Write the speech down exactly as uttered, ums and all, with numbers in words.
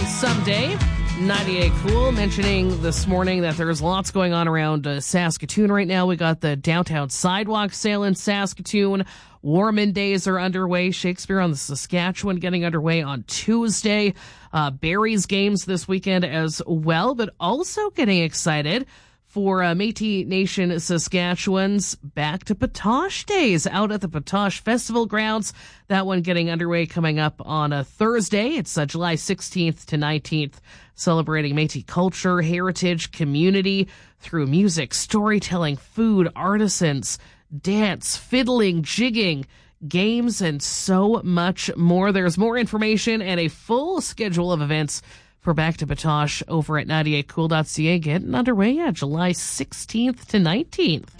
Someday. ninety-eight Cool mentioning this morning that there's lots going on around uh, Saskatoon right now. We got the downtown sidewalk sale in Saskatoon. Warmin Days are underway. Shakespeare on the Saskatchewan getting underway on Tuesday. Uh, Barry's games this weekend as well, but also getting excited for uh, Métis Nation Saskatchewan's Back to Patosh Days out at the Patosh Festival grounds. That one getting underway coming up on a Thursday. It's uh, July sixteenth to nineteenth, celebrating Métis culture, heritage, community through music, storytelling, food, artisans, dance, fiddling, jigging, games, and so much more. There's more information and a full schedule of events for Back to Patosh over at ninety-eight cool dot c a, getting underway at July sixteenth to nineteenth.